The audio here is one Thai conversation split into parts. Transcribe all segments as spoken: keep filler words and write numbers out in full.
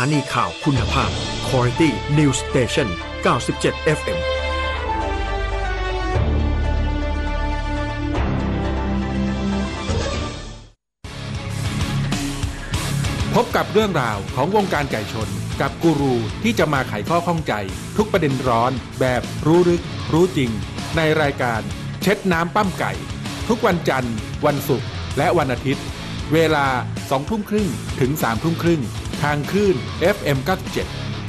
านีข่าวคุณภาพ Quality News Station เก้าสิบเจ็ด เอฟ เอ็มพบกับเรื่องราวของวงการไก่ชนกับกูรูที่จะมาไขข้อข้องใจทุกประเด็นร้อนแบบรู้ลึกรู้จริงในรายการเช็ดน้ำปั้มไก่ทุกวันจันทร์วันศุกร์และวันอาทิตย์เวลา สองทุ่มครึ่ง ถึง สามทุ่มครึ่งทางคลื่น เอฟ เอ็ม เก้าสิบเจ็ด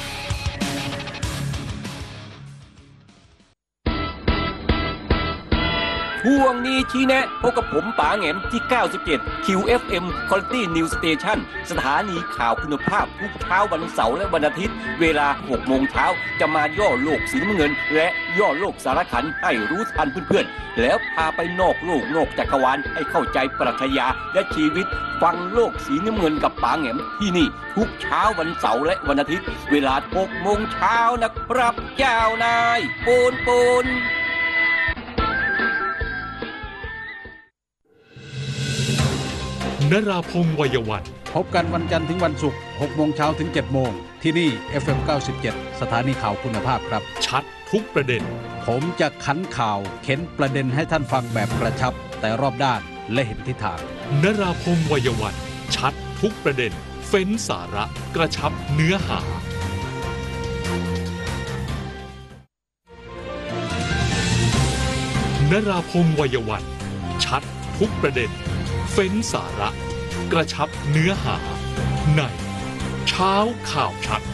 ช่วงนี้ชี้แนะพบกับผมป๋าแหงมที่เก้าสิบเจ็ด คิว เอฟ เอ็ม Quality News Station สถานีข่าวคุณภาพทุกเช้าวันเสาร์และวันอาทิตย์เวลา หกโมงเช้าจะมาย่อโลกสีน้ำเงินและย่อโลกสารคันให้รู้ทันเพื่อนๆแล้วพาไปนอกโลกนอกจักรวาลให้เข้าใจปรัชญาและชีวิตฟังโลกสีน้ำเงินกับป๋าแหงมที่นี่ทุกเช้าวันเสาร์และวันอาทิตย์เวลา หกโมงเช้านะครับเจ้านายปูนปูนนราพงษ์วัยวันพบกันวันจันทร์ถึงวันศุกร์ หกโมงเช้าถึง เจ็ดโมงที่นี่ เอฟ เอ็ม เก้าสิบเจ็ด สถานีข่าวคุณภาพครับชัดทุกประเด็นผมจะขันข่าวเข็นประเด็นให้ท่านฟังแบบกระชับแต่รอบด้านและเห็นทิศทางนราพงษ์วัยวันชัดทุกประเด็นเฟ้นสาระกระชับเนื้อหานราพงษ์วัยวันชัดทุกประเด็นเฟ้นสาระกระชับเนื้อหาในเช้าข่าวชัด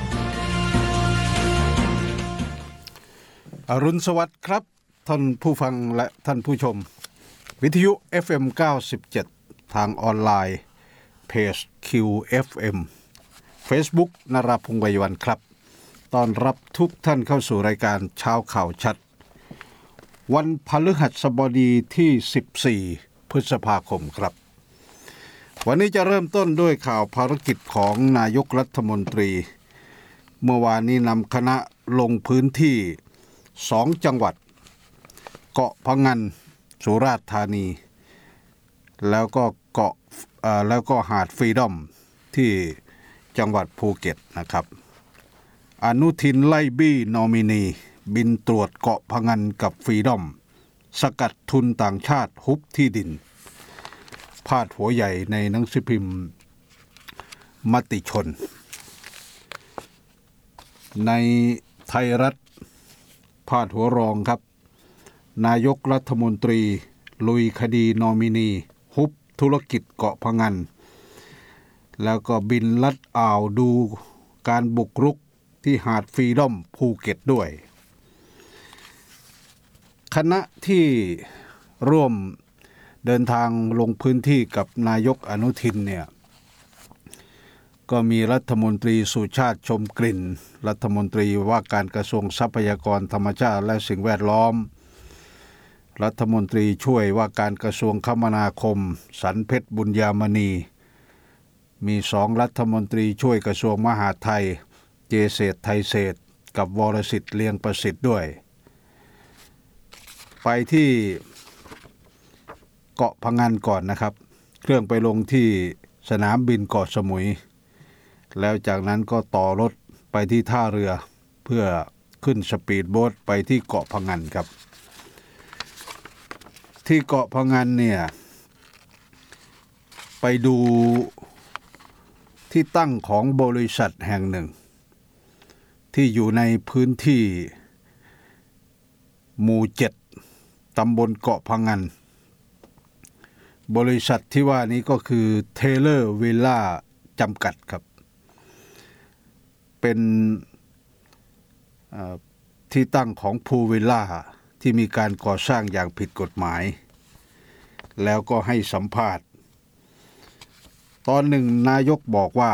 อรุณสวัสดิ์ครับท่านผู้ฟังและท่านผู้ชมวิทยุ เอฟ เอ็ม เก้าสิบเจ็ด ทางออนไลน์เพจ คิว เอฟ เอ็ม Facebook นราพงษ์วัยวันครับต้อนรับทุกท่านเข้าสู่รายการเช้าข่าวชัดวันพฤหัสบดีที่สิบสี่พฤษภาคมครับวันนี้จะเริ่มต้นด้วยข่าวภารกิจของนายกรัฐมนตรีเมื่อวานนี้นำคณะลงพื้นที่สองจังหวัดเกาะพะงันสุราษฎร์ธานีแล้วก็เกาะเอ่อแล้วก็หาดฟรีดอมที่จังหวัดภูเก็ตนะครับอนุทินไล่บี้นอมินีบินตรวจเกาะพะงันกับฟรีดอมสกัดทุนต่างชาติฮุบที่ดินพาดหัวใหญ่ในหนังสือพิมพ์มติชนในไทยรัฐพาดหัวรองครับนายกรัฐมนตรีลุยคดีนอมินีฮุบธุรกิจเกาะพะงันแล้วก็บินลัดอ่าวดูการบุกรุกที่หาดฟรีดอมภูเก็ตด้วยคณะที่ร่วมเดินทางลงพื้นที่กับนายกอนุทินเนี่ยก็มีรัฐมนตรีสุชาติชมกลิ่นรัฐมนตรีว่าการกระทรวงทรัพยากรธรรมชาติและสิ่งแวดล้อมรัฐมนตรีช่วยว่าการกระทรวงคมนาคมสันเพชรบุญญามณีมีสองรัฐมนตรีช่วยกระทรวงมหาดไทยเจเศรษฐ์ไทยเศรษฐ์กับวรสิทธิ์เลียงประสิทธิ์ด้วยไปที่เกาะพะงันก่อนนะครับเครื่องไปลงที่สนามบินเกาะสมุยแล้วจากนั้นก็ต่อรถไปที่ท่าเรือเพื่อขึ้นสปีดโบ๊ทไปที่เกาะพะงันครับที่เกาะพะงันเนี่ยไปดูที่ตั้งของบริษัทแห่งหนึ่งที่อยู่ในพื้นที่หมู่เจ็ดตำบลเกาะพะงันบริษัทที่ว่านี้ก็คือเทเลอร์วิลล่าจำกัดครับเป็นที่ตั้งของพูลวิลล่าที่มีการก่อสร้างอย่างผิดกฎหมายแล้วก็ให้สัมภาษณ์ตอนหนึ่งนายกบอกว่า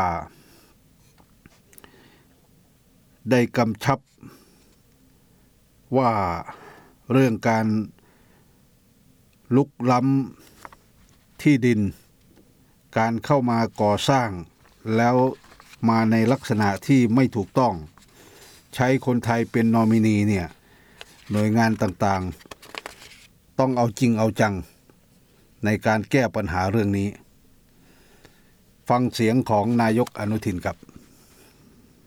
ได้กำชับว่าเรื่องการลุกล้ำที่ดินการเข้ามาก่อสร้างแล้วมาในลักษณะที่ไม่ถูกต้องใช้คนไทยเป็นนอมินีเนี่ยหน่วยงานต่างๆต้องเอาจริงเอาจังในการแก้ปัญหาเรื่องนี้ฟังเสียงของนายกอนุทินครับ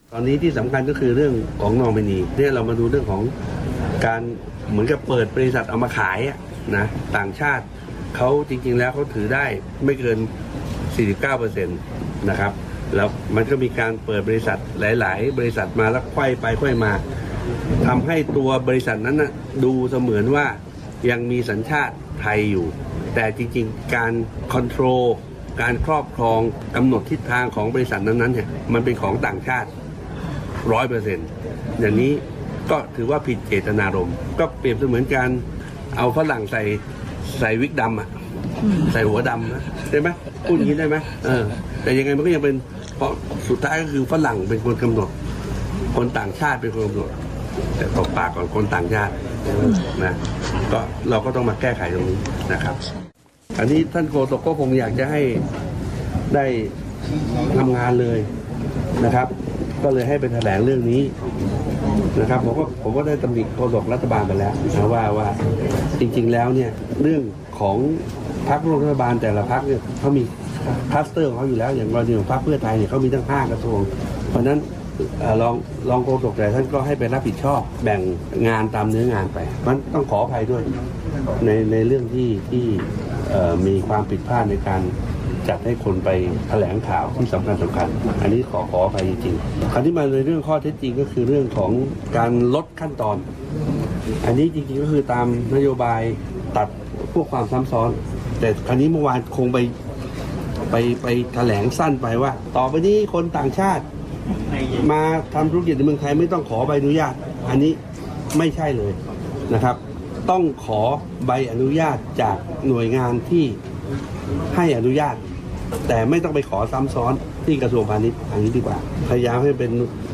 ตอนนี้ที่สำคัญก็คือเรื่องของนอมินีเนี่ยเรามาดูเรื่องของการเหมือนกับเปิดบริษัทเอามาขายนะต่างชาติเขาจริงๆแล้วเขาถือได้ไม่เกิน สี่สิบเก้าเปอร์เซ็นต์ นะครับแล้วมันก็มีการเปิดบริษัทหลายๆบริษัทมาแล้วไขว้ไปไขว้มาทำให้ตัวบริษัทนั้นนะดูเสมือนว่ายังมีสัญชาติไทยอยู่แต่จริงๆการคอนโทรลการครอบครองกำหนดทิศทางของบริษัทนั้นๆเนี่ยมันเป็นของต่างชาติร้อยเปอร์เซ็นต์อย่างนี้ก็ถือว่าผิดเจตนารมณ์ก็เปรียบเสมือนการเอาฝรั่งใส่ใส่วิกดำอะใส่หัวดำนะได้ไหมพูดอย่างนี้ได้ไหมเออแต่ยังไงมันก็ยังเป็นเพราะสุดท้ายก็คือฝรั่งเป็นคนกำหนดคนต่างชาติเป็นคนกำหนดแต่ตบปากก่อนคนต่างชาตินะก็เราก็ต้องมาแก้ไขตรงนี้นะครับอันนี้ท่านโฆษกก็คงอยากจะให้ได้ทำงานเลยนะครับก็เลยให้ไปแถลงเรื่องนี้นะครับผมก็ผมก็ได้ตำหนิโฆษกรัฐบาลไปแล้วนะว่าว่าจริงๆแล้วเนี่ยเรื่องของพรรคร่วมรัฐบาลแต่ละพรรคเนี่ยเขามีคลัสเตอร์ของเขาอยู่แล้วอย่างกรณีของพรรคเพื่อไทยเนี่ยเขามีตั้งห้ากระทรวงเพราะนั้นลองลองโฆษกแต่ท่านก็ให้ไปรับผิดชอบแบ่งงานตามเนื้องานไปมันต้องขออภัยด้วยในในเรื่องที่ที่มีความผิดพลาดในการจัดให้คนไปแถลงข่าวที่สำคัญสำคัญอันนี้ขอขออภัยจริงๆคราวนี้มาในเรื่องข้อเท็จจริงก็คือเรื่องของการลดขั้นตอนอันนี้จริงๆก็คือตามนโยบายตัดพวกความซ้ำซ้อนแต่คราวนี้เมื่อวานคงไปไปไปแถลงสั้นไปว่าต่อไปนี้คนต่างชาติมาทำธุรกิจในเมืองไทยไม่ต้องขอใบอนุญาตอันนี้ไม่ใช่เลยนะครับต้องขอใบอนุญาตจากหน่วยงานที่ให้อนุญาตแต่ไม่ต้องไปขอซ้ำซ้อนที่กระทรวงพาณิชย์อันนี้ดีกว่าพยายามให้เป็น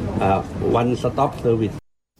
one stop service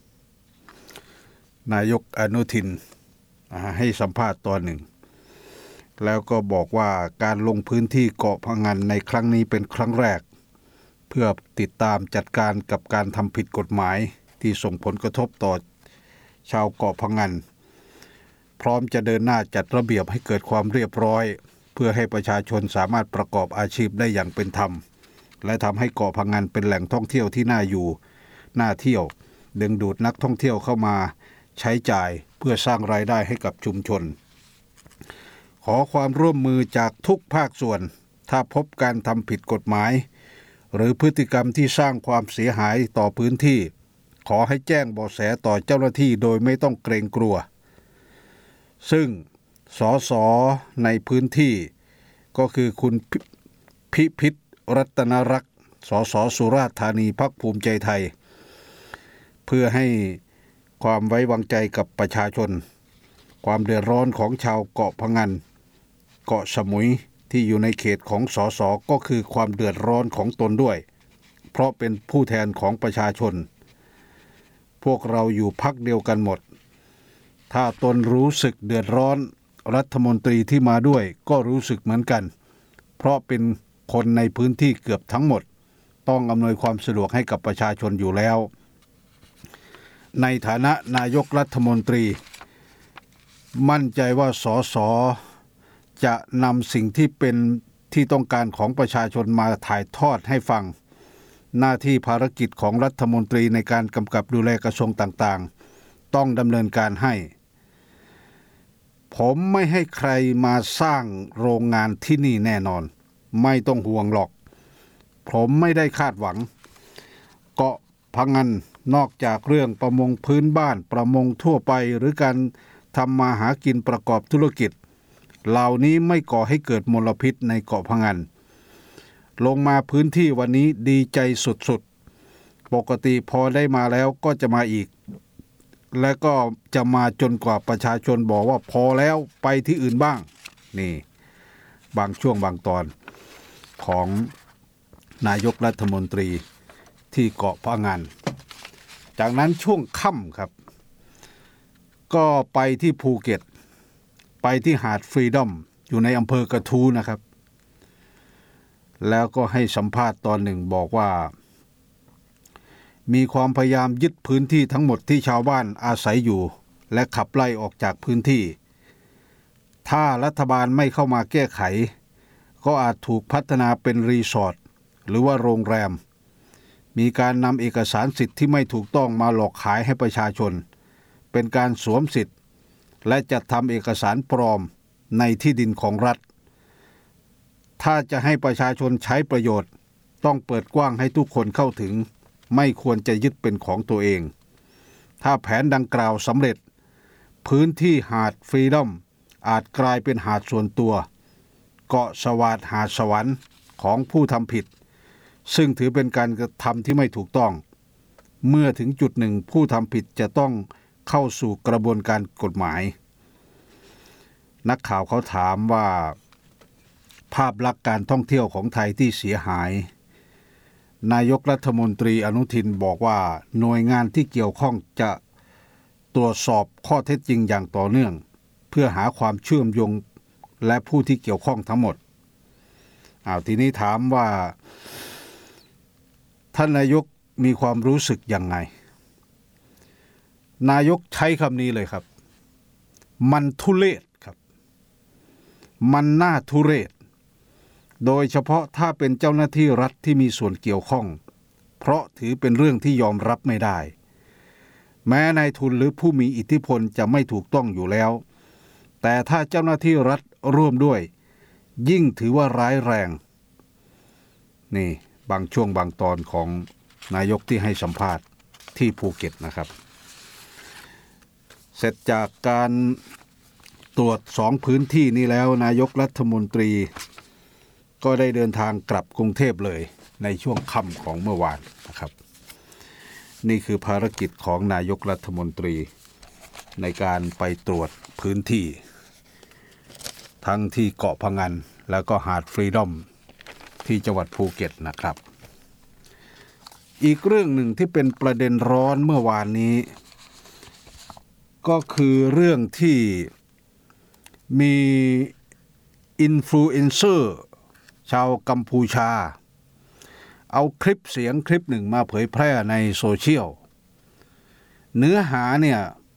นายกอนุทินให้สัมภาษณ์ตอนหนึ่งแล้วก็บอกว่าการลงพื้นที่เกาะพะงันในครั้งนี้เป็นครั้งแรกเพื่อติดตามจัดการกับการทำผิดกฎหมายที่ส่งผลกระทบต่อชาวเกาะพะงันพร้อมจะเดินหน้าจัดระเบียบให้เกิดความเรียบร้อยเพื่อให้ประชาชนสามารถประกอบอาชีพได้อย่างเป็นธรรมและทำให้เกาะพะงันเป็นแหล่งท่องเที่ยวที่น่าอยู่น่าเที่ยวดึงดูดนักท่องเที่ยวเข้ามาใช้จ่ายเพื่อสร้างรายได้ให้กับชุมชนขอความร่วมมือจากทุกภาคส่วนถ้าพบการทำผิดกฎหมายหรือพฤติกรรมที่สร้างความเสียหายต่อพื้นที่ขอให้แจ้งเบาะแสต่อเจ้าหน้าที่โดยไม่ต้องเกรงกลัวซึ่งสสในพื้นที่ก็คือคุณพิพิธรัตนรักษ์สสสุราษฎร์ธานีพรรคภูมิใจไทยเพื่อให้ความไว้วางใจกับประชาชนความเดือดร้อนของชาวเกาะพะงันเกาะสมุยที่อยู่ในเขตของสสก็คือความเดือดร้อนของตนด้วยเพราะเป็นผู้แทนของประชาชนพวกเราอยู่พรรคเดียวกันหมดถ้าตนรู้สึกเดือดร้อนรัฐมนตรีที่มาด้วยก็รู้สึกเหมือนกันเพราะเป็นคนในพื้นที่เกือบทั้งหมดต้องอำนวยความสะดวกให้กับประชาชนอยู่แล้วในฐานะนายกรัฐมนตรีมั่นใจว่าสสจะนำสิ่งที่เป็นที่ต้องการของประชาชนมาถ่ายทอดให้ฟังหน้าที่ภารกิจของรัฐมนตรีในการกำกับดูแลกระทรวงต่างๆต้องดำเนินการให้ผมไม่ให้ใครมาสร้างโรงงานที่นี่แน่นอนไม่ต้องห่วงหรอกผมไม่ได้คาดหวังเกาะพะงันนอกจากเรื่องประมงพื้นบ้านประมงทั่วไปหรือการทำมาหากินประกอบธุรกิจเหล่านี้ไม่ก่อให้เกิดมลพิษในเกาะพะงันลงมาพื้นที่วันนี้ดีใจสุดๆปกติพอได้มาแล้วก็จะมาอีกและก็จะมาจนกว่าประชาชนบอกว่าพอแล้วไปที่อื่นบ้างนี่บางช่วงบางตอนของนายกรัฐมนตรีที่เกาะพะงันจากนั้นช่วงค่ำครับก็ไปที่ภูเก็ตไปที่หาดฟรีดอมอยู่ในอำเภอกระทู้นะครับแล้วก็ให้สัมภาษณ์ตอนหนึ่งบอกว่ามีความพยายามยึดพื้นที่ทั้งหมดที่ชาวบ้านอาศัยอยู่และขับไล่ออกจากพื้นที่ถ้ารัฐบาลไม่เข้ามาแก้ไขก็อาจถูกพัฒนาเป็นรีสอร์ทหรือว่าโรงแรมมีการนำเอกสารสิทธิ์ที่ไม่ถูกต้องมาหลอกขายให้ประชาชนเป็นการสวมสิทธิ์และจัดทำเอกสารปลอมในที่ดินของรัฐถ้าจะให้ประชาชนใช้ประโยชน์ต้องเปิดกว้างให้ทุกคนเข้าถึงไม่ควรจะยึดเป็นของตัวเองถ้าแผนดังกล่าวสำเร็จพื้นที่หาดฟรีดอมอาจกลายเป็นหาดส่วนตัวเกาะสวาทหาดสวรรค์ของผู้ทำผิดซึ่งถือเป็นการกระทำที่ไม่ถูกต้องเมื่อถึงจุดหนึ่งผู้ทำผิดจะต้องเข้าสู่กระบวนการกฎหมายนักข่าวเขาถามว่าภาพลักษณ์การท่องเที่ยวของไทยที่เสียหายนายกรัฐมนตรีอนุทินบอกว่าหน่วยงานที่เกี่ยวข้องจะตรวจสอบข้อเท็จจริงอย่างต่อเนื่องเพื่อหาความเชื่อมโยงและผู้ที่เกี่ยวข้องทั้งหมดอ้าวทีนี้ถามว่าท่านนายกมีความรู้สึกยังไงนายกใช้คำนี้เลยครับมันทุเรศครับมันน่าทุเรศโดยเฉพาะถ้าเป็นเจ้าหน้าที่รัฐที่มีส่วนเกี่ยวข้องเพราะถือเป็นเรื่องที่ยอมรับไม่ได้แม้นายทุนหรือผู้มีอิทธิพลจะไม่ถูกต้องอยู่แล้วแต่ถ้าเจ้าหน้าที่รัฐร่วมด้วยยิ่งถือว่าร้ายแรงนี่บางช่วงบางตอนของนายกที่ให้สัมภาษณ์ที่ภูเก็ตนะครับเสร็จจากการตรวจสองพื้นที่นี้แล้วนายกรัฐมนตรีก็ได้เดินทางกลับกรุงเทพเลยในช่วงค่ำของเมื่อวานนะครับนี่คือภารกิจของนายกรัฐมนตรีในการไปตรวจพื้นที่ทั้งที่เกาะพะงันแล้วก็หาดฟรีดอมที่จังหวัดภูเก็ตนะครับอีกเรื่องหนึ่งที่เป็นประเด็นร้อนเมื่อวานนี้ก็คือเรื่องที่มีอินฟลูเอนเซอร์ชาวกัมพูชาเอาคลิปเสียงคลิปหนึ่งมาเผยแพร่ในโซเชียลเนื้อหาเนี่ย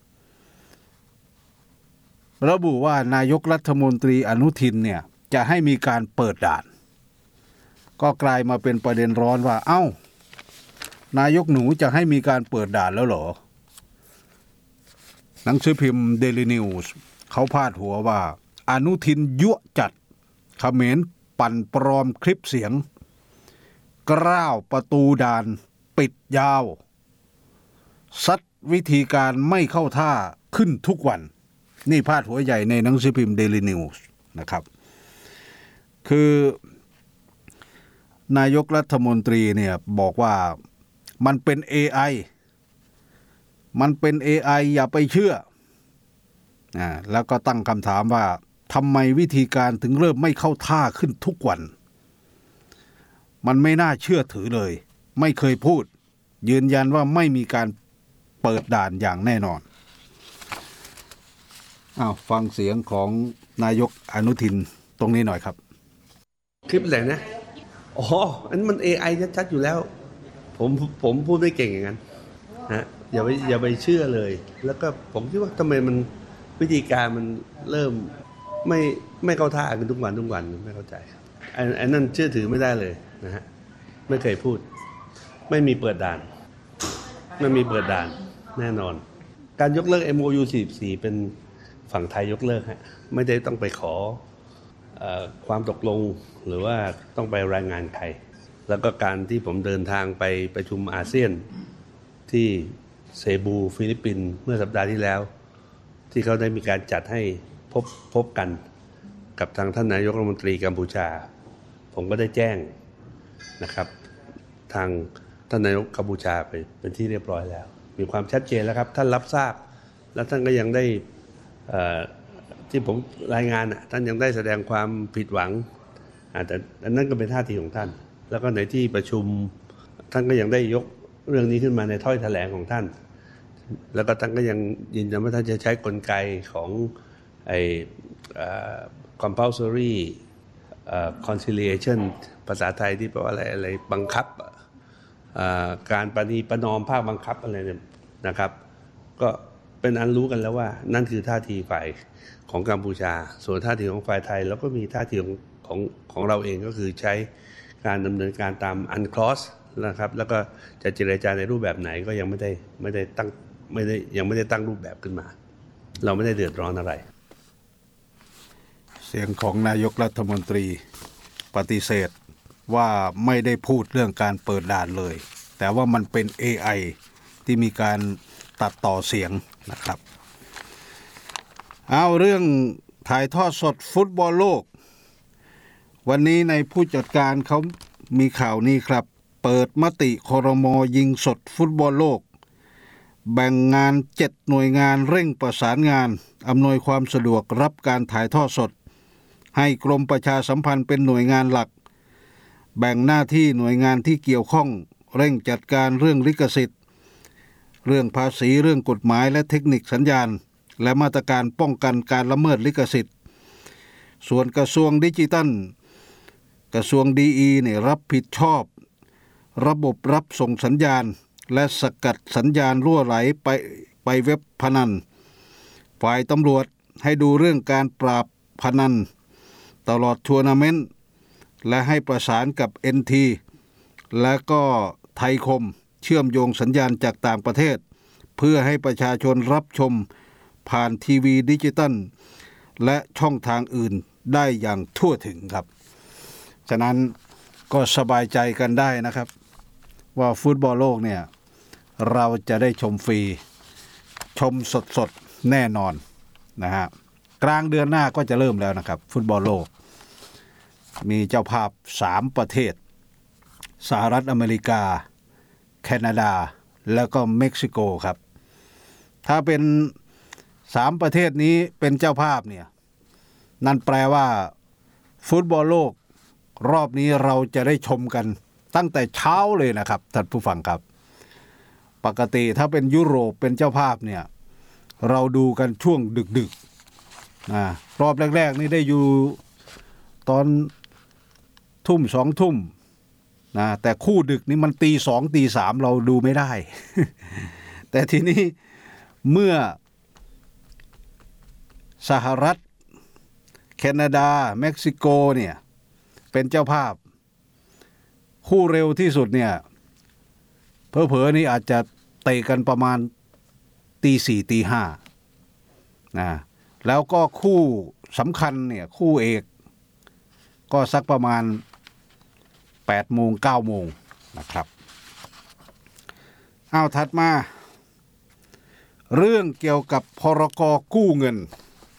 ระบุว่านายกรัฐมนตรีอนุทินเนี่ยจะให้มีการเปิดด่านก็กลายมาเป็นประเด็นร้อนว่าเอ้านายกหนูจะให้มีการเปิดด่านแล้วเหรอหนังสือพิมพ์ Daily News เขาพาดหัวว่าอนุทินยั่วจัดเขมรปั่นปลอมคลิปเสียงกล้าวประตูด่านปิดยาวซัดวิธีการไม่เข้าท่าขึ้นทุกวันนี่พาดหัวใหญ่ในหนังสือพิมพ์ Daily News นะครับคือนายกรัฐมนตรีเนี่ยบอกว่ามันเป็น เอ ไอ มันเป็น เอ ไอ อย่าไปเชื่ออ่าแล้วก็ตั้งคำถามว่าทำไมวิธีการถึงเริ่มไม่เข้าท่าขึ้นทุกวันมันไม่น่าเชื่อถือเลยไม่เคยพูดยืนยันว่าไม่มีการเปิดด่านอย่างแน่นอนอ้าวฟังเสียงของนายกอนุทินตรงนี้หน่อยครับคลิปอะไรนะอ๋ออันมัน เอ ไอ ชัดๆอยู่แล้วผมผมพูดไม่เก่งอย่างนั้นนะอย่าไปอย่าไปเชื่อเลยแล้วก็ผมคิดว่าทำไมมันวิธีการมันเริ่มไม่ไม่เข้าท่ากันทุกวันทุกวันไม่เข้าใจอันอันนั้นเชื่อถือไม่ได้เลยนะฮะไม่เคยพูดไม่มีเปิดด่านไม่มีเปิดด่านแน่นอนการยกเลิก เอ็ม โอ ยู สี่สิบสี่เป็นฝั่งไทยยกเลิกฮะไม่ได้ต้องไปขอเอ่อความตกลงหรือว่าต้องไปรายงานใครแล้วก็การที่ผมเดินทางไปประชุมอาเซียนที่เซบูฟิลิปปินส์เมื่อสัปดาห์ที่แล้วที่เขาได้มีการจัดให้พบพบกันกับทางท่านนายกรัฐมนตรีกัมพูชาผมก็ได้แจ้งนะครับทางท่านนายกกัมพูชาไปเป็นที่เรียบร้อยแล้วมีความชัดเจนแล้วครับท่านรับทราบแล้วท่านก็ยังได้ที่ผมรายงานท่านยังได้แสดงความผิดหวังแต่อันนั้นก็เป็นท่าทีของท่านแล้วก็ในที่ประชุมท่านก็ยังได้ยกเรื่องนี้ขึ้นมาในถ้อยแถลงของท่านแล้วก็ท่านก็ยังยืนยันว่าท่านจะใช้กลไกของไอ้ compulsory conciliation ภาษาไทยที่แปลว่าอะไรอะไรบังคับการประนีประนอมภาคบังคับอะไรเนี่ยนะครับก็เป็นอันรู้กันแล้วว่านั่นคือท่าทีฝ่ายของกัมพูชาส่วนท่าทีของฝ่ายไทยแล้วก็มีท่าทีของของของเราเองก็คือใช้การดำเนินการตาม UNCLOS นะครับแล้วก็จะเจรจาในรูปแบบไหนก็ยังไม่ได้ไม่ได้ตั้งไม่ได้ยังไม่ได้ตั้งรูปแบบขึ้นมาเราไม่ได้เดือดร้อนอะไรเสียงของนายกรัฐมนตรีปฏิเสธว่าไม่ได้พูดเรื่องการเปิดด่านเลยแต่ว่ามันเป็น เอ ไอ ที่มีการตัดต่อเสียงนะครับเอาเรื่องถ่ายทอดสดฟุตบอลโลกวันนี้ในผู้จัดการเขามีข่าวนี้ครับเปิดมติครม.ยิงสดฟุตบอลโลกแบ่งงานเจ็ดหน่วยงานเร่งประสานงานอำนวยความสะดวกรับการถ่ายทอดสดให้กรมประชาสัมพันธ์เป็นหน่วยงานหลักแบ่งหน้าที่หน่วยงานที่เกี่ยวข้องเร่งจัดการเรื่องลิขสิทธิ์เรื่องภาษีเรื่องกฎหมายและเทคนิคสัญญาณและมาตรการป้องกันการละเมิดลิขสิทธิ์ส่วนกระทรวงดิจิทัลกระทรวงดีอีเนี่ยรับผิดชอบระบบรับส่งสัญญาณและสกัดสัญญาณรั่วไหลไปไปเว็บพนันฝ่ายตำรวจให้ดูเรื่องการปราบพนันตลอดทัวร์นาเมนต์และให้ประสานกับ เอ็น ที และก็ไทยคมเชื่อมโยงสัญญาณจากต่างประเทศเพื่อให้ประชาชนรับชมผ่านทีวีดิจิตัลและช่องทางอื่นได้อย่างทั่วถึงครับฉะนั้นก็สบายใจกันได้นะครับว่าฟุตบอลโลกเนี่ยเราจะได้ชมฟรีชมสดๆแน่นอนนะฮะกลางเดือนหน้าก็จะเริ่มแล้วนะครับฟุตบอลโลกมีเจ้าภาพสามประเทศสหรัฐอเมริกาแคนาดาแล้วก็เม็กซิโกครับถ้าเป็นสามประเทศนี้เป็นเจ้าภาพเนี่ยนั่นแปลว่าฟุตบอลโลกรอบนี้เราจะได้ชมกันตั้งแต่เช้าเลยนะครับท่านผู้ฟังครับปกติถ้าเป็นยุโรปเป็นเจ้าภาพเนี่ยเราดูกันช่วงดึกๆนะรอบแรกๆนี่ได้อยู่ตอนทุ่มสองทุ่มนะแต่คู่ดึกนี่มันตีสองตีสามเราดูไม่ได้ แต่ทีนี้เมื่อสหรัฐแคนาดาเม็กซิโกเนี่ยเป็นเจ้าภาพคู่เร็วที่สุดเนี่ยเผลอๆนี่อาจจะเตะกันประมาณตีสี่ตีห้านะแล้วก็คู่สำคัญเนี่ยคู่เอกก็สักประมาณแปดโมงเก้าโมงนะครับเอาถัดมาเรื่องเกี่ยวกับพรก.กู้เงิน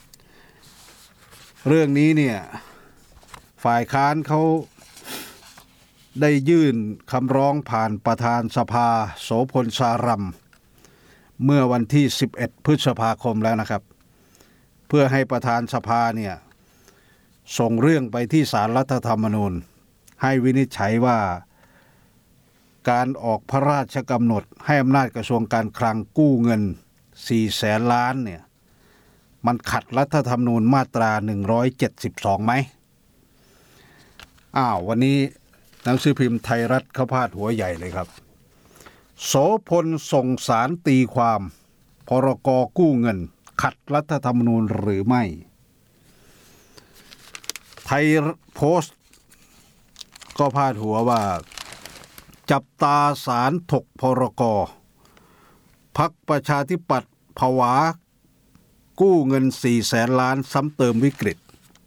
เรื่องนี้เนี่ยฝ่ายค้านเขาได้ยื่นคำร้องผ่านประธานสภาโสพลสารัมเมื่อวันที่สิบเอ็ดพฤษภาคมแล้วนะครับเพื่อให้ประธานสภาเนี่ยส่งเรื่องไปที่ศาลรัฐธรรมนูญให้วินิจฉัยว่าการออกพระราชกำหนดให้อำนาจกระทรวงการคลังกู้เงินสี่แสนล้านเนี่ยมันขัดรัฐธรรมนูญมาตราหนึ่งร้อยเจ็ดสิบสองไหมอ้าววันนี้หนังสือพิมพ์ไทยรัฐเขาพาดหัวใหญ่เลยครับโสพลส่งสารตีความพรก.กู้เงินขัดรัฐธรรมนูญหรือไม่ไทยโพสต์ก็พาดหัวว่าจับตาศาลถกพรก.พรรคประชาธิปัตย์ผวากู้เงินสี่แสนล้านซ้ำเติมวิกฤต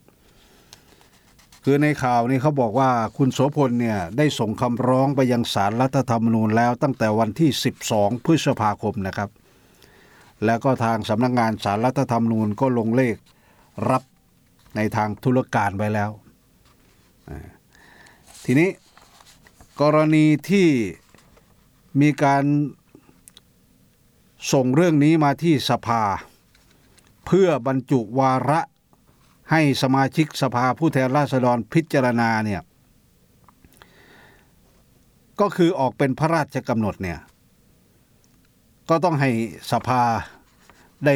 คือในข่าวนี้เขาบอกว่าคุณโสพลเนี่ยได้ส่งคำร้องไปยังศาลรัฐธรรมนูญแล้วตั้งแต่วันที่สิบสองพฤษภาคมนะครับแล้วก็ทางสำนักงานศาลรัฐธรรมนูญก็ลงเลขรับในทางธุรการไว้แล้วทีนี้กรณีที่มีการส่งเรื่องนี้มาที่สภาเพื่อบรรจุวาระให้สมาชิกสภาผู้แทนราษฎรพิจารณาเนี่ยก็คือออกเป็นพระราชกำหนดเนี่ยก็ต้องให้สภาได้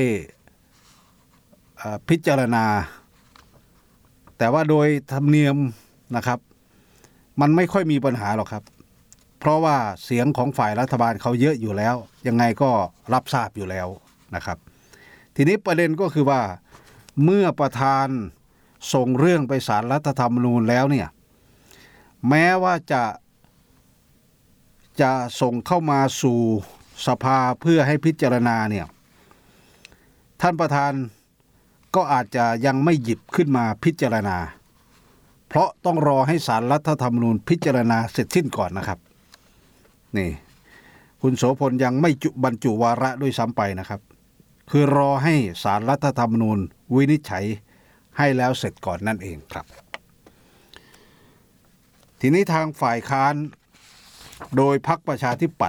พิจารณาแต่ว่าโดยธรรมเนียมนะครับมันไม่ค่อยมีปัญหาหรอกครับเพราะว่าเสียงของฝ่ายรัฐบาลเขาเยอะอยู่แล้วยังไงก็รับทราบอยู่แล้วนะครับทีนี้ประเด็นก็คือว่าเมื่อประธานส่งเรื่องไปศาลรัฐธรรมนูญแล้วเนี่ยแม้ว่าจะจะส่งเข้ามาสู่สภาเพื่อให้พิจารณาเนี่ยท่านประธานก็อาจจะยังไม่หยิบขึ้นมาพิจารณาเพราะต้องรอให้ศาลรัฐธรรมนูญพิจารณาเสร็จสิ้นก่อนนะครับนี่คุณโสพลยังไม่จุบรรจุวาระด้วยซ้ำไปนะครับคือรอให้ศาลรัฐธรรมนูญวินิจฉัยให้แล้วเสร็จก่อนนั่นเองครับทีนี้ทางฝ่ายค้านโดยพรรคประชาธิปั